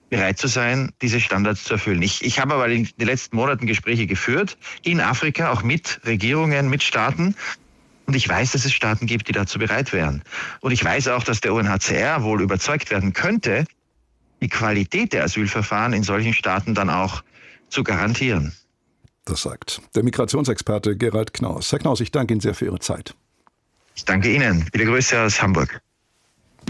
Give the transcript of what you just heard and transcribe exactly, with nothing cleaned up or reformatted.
bereit zu sein, diese Standards zu erfüllen. Ich, ich habe aber in den letzten Monaten Gespräche geführt, in Afrika, auch mit Regierungen, mit Staaten. Und ich weiß, dass es Staaten gibt, die dazu bereit wären. Und ich weiß auch, dass der U N H C R wohl überzeugt werden könnte, die Qualität der Asylverfahren in solchen Staaten dann auch zu garantieren. Das sagt der Migrationsexperte Gerald Knaus. Herr Knaus, ich danke Ihnen sehr für Ihre Zeit. Ich danke Ihnen. Viele Grüße aus Hamburg.